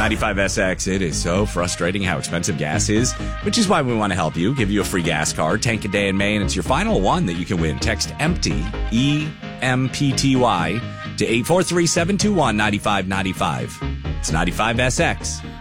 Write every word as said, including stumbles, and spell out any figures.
ninety-five S X, it is so frustrating how expensive gas is, which is why we want to help you, give you a free gas card, tank a day in May, and it's your final one that you can win. Text EMPTY, E M P T Y, to eight four three, seven two one, nine five nine five. It's ninety-five S X.